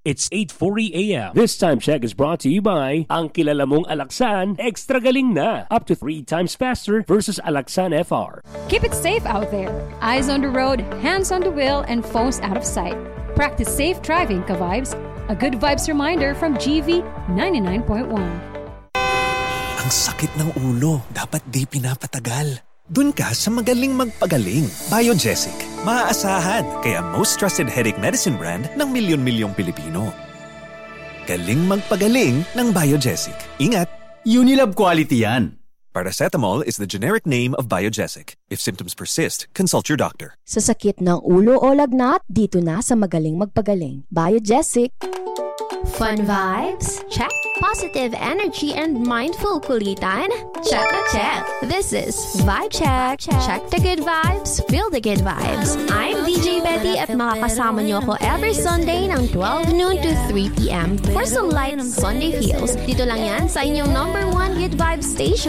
It's 8:40 a.m. This time check is brought to you by ang kilala mong Alaxan, extra galing na. Up to 3 times faster versus Alaxan FR. Keep it safe out there. Eyes on the road, hands on the wheel, and phones out of sight. Practice safe driving, ka-vibes. A good vibes reminder from GV 99.1. Ang sakit ng ulo, dapat di pinapatagal. Dun ka sa magaling magpagaling. Biogesic. Maaasahan, kaya most trusted headache medicine brand ng milyon-milyong Pilipino. Galing magpagaling ng Biogesic. Ingat! Unilab quality yan. Paracetamol is the generic name of Biogesic. If symptoms persist, consult your doctor. Sa sakit ng ulo o lagnat, dito na sa magaling magpagaling. Biogesic. Fun vibes? Check. Positive energy and mindful kulitan? Check na check. This is Vibe Check. Check the good vibes, feel the good vibes. I'm DJ Betty at makakasama niyo ako every Sunday ng 12 noon to 3 p.m. for some light Sunday feels. Dito lang yan sa inyong #1 good vibes station.